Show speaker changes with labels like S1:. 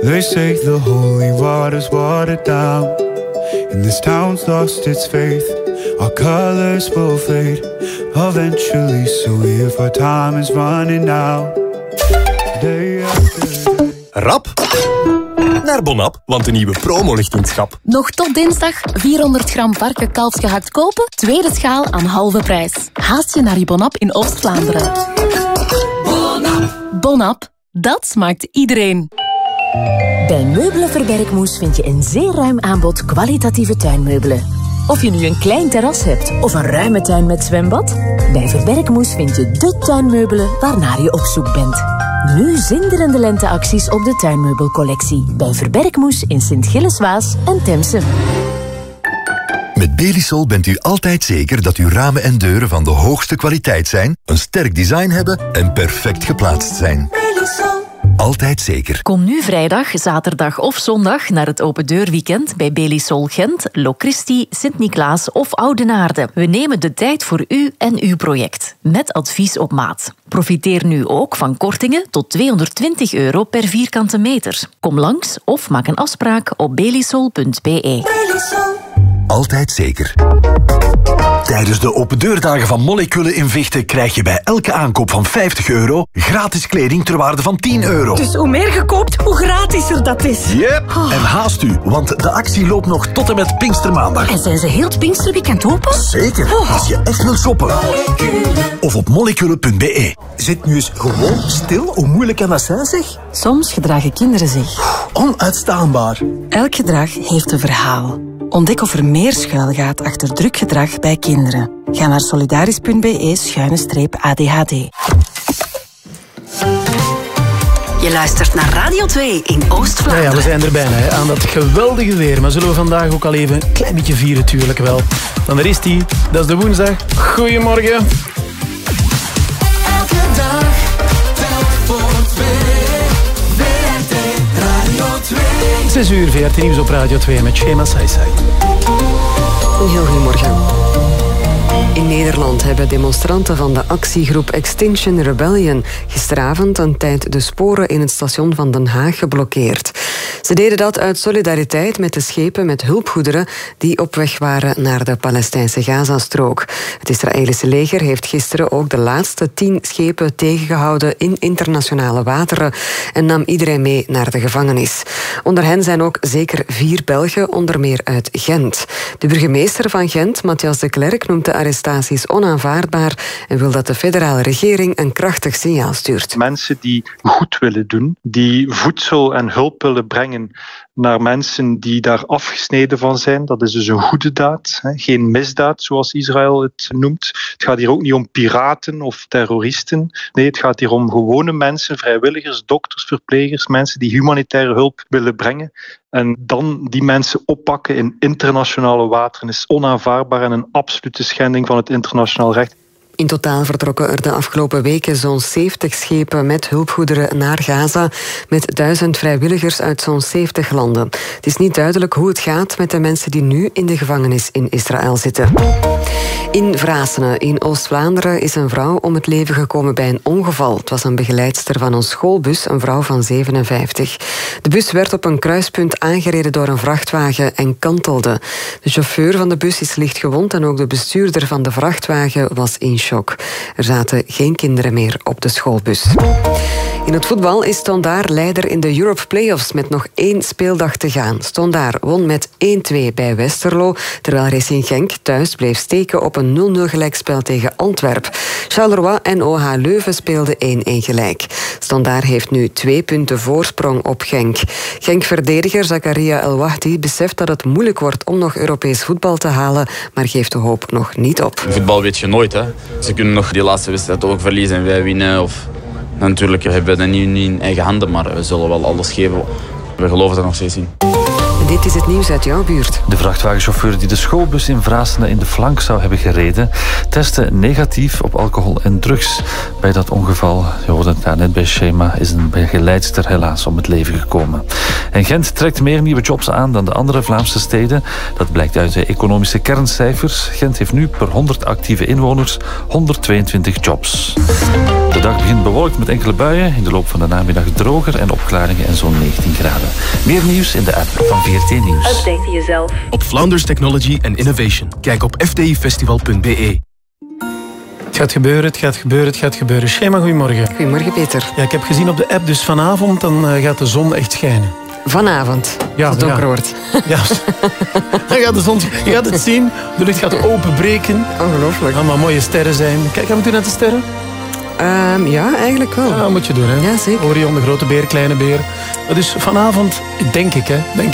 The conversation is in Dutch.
S1: They say the holy water's watered down, and this town's lost its faith. Our colors will fade eventually, so if our time is running out, day after day.
S2: Rap naar Bonap, want de nieuwe promo ligt in het schap.
S3: Nog tot dinsdag 400 gram varken kalfsgehakt kopen, tweede schaal aan halve prijs. Haast je naar je Bonap in Oost-Vlaanderen. Bonap, dat smaakt iedereen.
S4: Bij Meubelen Verbergmoes vind je een zeer ruim aanbod kwalitatieve tuinmeubelen. Of je nu een klein terras hebt of een ruime tuin met zwembad, bij Verbergmoes vind je de tuinmeubelen waarnaar je op zoek bent. Nu zinderende lenteacties op de tuinmeubelcollectie bij Verbergmoes in Sint-Gilles-Waas en Temse.
S5: Met Belisol bent u altijd zeker dat uw ramen en deuren van de hoogste kwaliteit zijn, een sterk design hebben en perfect geplaatst zijn. Belisol. Altijd zeker.
S4: Kom nu vrijdag, zaterdag of zondag naar het open deurweekend bij Belisol Gent, Locristi, Sint-Niklaas of Oudenaarde. We nemen de tijd voor u en uw project, met advies op maat. Profiteer nu ook van kortingen tot €220 per vierkante meter. Kom langs of maak een afspraak op belisol.be.
S5: Belisol. Altijd zeker.
S6: Tijdens de opendeurdagen van Moleculen in Vechten krijg je bij elke aankoop van €50 gratis kleding ter waarde van €10.
S7: Dus hoe meer je koopt, hoe gratisser dat is.
S6: Yep. En haast u, want de actie loopt nog tot en met Pinkstermaandag.
S7: En zijn ze heel het Pinksterweekend open?
S6: Zeker, als je echt wilt shoppen. Of op moleculen.be.
S8: Zit nu eens gewoon stil. Hoe moeilijk kan dat zijn, zeg?
S9: Soms gedragen kinderen zich
S8: onuitstaanbaar.
S9: Elk gedrag heeft een verhaal. Ontdek of er meer schuilgaat achter druk gedrag bij kinderen. Ga naar solidaris.be/ADHD.
S10: Je luistert naar Radio 2 in Oost-Vlaanderen.
S11: Ja, we zijn er bijna aan dat geweldige weer. Maar zullen we vandaag ook al even een klein beetje vieren, natuurlijk wel. Dan er is die, dat is de woensdag. Goedemorgen.
S12: Elke dag, telk voor twee. VRT Radio 2.
S11: 6:00 VRT Nieuws op Radio 2 met Shema Saisai.
S13: Een heel goedemorgen. In Nederland hebben demonstranten van de actiegroep Extinction Rebellion gisteravond een tijd de sporen in het station van Den Haag geblokkeerd. Ze deden dat uit solidariteit met de schepen met hulpgoederen die op weg waren naar de Palestijnse Gazastrook. Het Israëlische leger heeft gisteren ook de laatste 10 schepen tegengehouden in internationale wateren en nam iedereen mee naar de gevangenis. Onder hen zijn ook zeker 4 Belgen, onder meer uit Gent. De burgemeester van Gent, Matthias de Klerk, noemt de arrestaties onaanvaardbaar en wil dat de federale regering een krachtig signaal stuurt.
S14: Mensen die goed willen doen, die voedsel en hulp willen brengen naar mensen die daar afgesneden van zijn. Dat is dus een goede daad, geen misdaad zoals Israël het noemt. Het gaat hier ook niet om piraten of terroristen. Nee, het gaat hier om gewone mensen, vrijwilligers, dokters, verplegers, mensen die humanitaire hulp willen brengen. En dan die mensen oppakken in internationale wateren is onaanvaardbaar en een absolute schending van het internationaal recht.
S13: In totaal vertrokken er de afgelopen weken zo'n 70 schepen met hulpgoederen naar Gaza, met 1000 vrijwilligers uit zo'n 70 landen. Het is niet duidelijk hoe het gaat met de mensen die nu in de gevangenis in Israël zitten. In Vrasene, in Oost-Vlaanderen, is een vrouw om het leven gekomen bij een ongeval. Het was een begeleidster van een schoolbus, een vrouw van 57. De bus werd op een kruispunt aangereden door een vrachtwagen en kantelde. De chauffeur van de bus is licht gewond en ook de bestuurder van de vrachtwagen was in shock. Er zaten geen kinderen meer op de schoolbus. In het voetbal is Stondaar leider in de Europe Playoffs met nog 1 speeldag te gaan. Stondaar won met 1-2 bij Westerlo, terwijl Racing Genk thuis bleef steken op een 0-0 gelijkspel tegen Antwerp. Charleroi en OH Leuven speelden 1-1 gelijk. Stondaar heeft nu 2 punten voorsprong op Genk. Genk-verdediger Zakaria El Wahdi beseft dat het moeilijk wordt om nog Europees voetbal te halen, maar geeft de hoop nog niet op.
S15: Voetbal weet je nooit, hè. Ze kunnen nog die laatste wedstrijd ook verliezen en wij winnen. Of... Natuurlijk hebben we dat niet in eigen handen, maar we zullen wel alles geven. We geloven er nog steeds in.
S13: En dit is het nieuws uit jouw buurt.
S16: De vrachtwagenchauffeur die de schoolbus in Vraassene in de flank zou hebben gereden, testte negatief op alcohol en drugs. Bij dat ongeval, je hoorde het daar net bij Schema, is een begeleidster helaas om het leven gekomen. En Gent trekt meer nieuwe jobs aan dan de andere Vlaamse steden. Dat blijkt uit de economische kerncijfers. Gent heeft nu per 100 actieve inwoners 122 jobs. De dag begint bewolkt met enkele buien. In de loop van de namiddag droger en opklaringen en zo'n 19 graden. Meer nieuws in de app van VRT Nieuws.
S17: Update jezelf op Flanders Technology and Innovation. Kijk op fdifestival.be.
S11: Het gaat gebeuren, het gaat gebeuren, het gaat gebeuren. Schema, goedemorgen.
S13: Goedemorgen, Peter.
S11: Ja, ik heb gezien op de app, dus vanavond dan gaat de zon echt schijnen.
S13: Vanavond, als het donker wordt.
S11: Ja, dan gaat de zon, je gaat het zien, de lucht gaat openbreken.
S13: Ongelooflijk.
S11: Allemaal mooie sterren zijn. Kijk, gaan we doen naar de sterren?
S13: Ja, eigenlijk wel.
S11: Ja, dat moet je doen, hè.
S13: Ja, zeker.
S11: Orion, de grote beer, kleine beer. Dus vanavond, denk ik,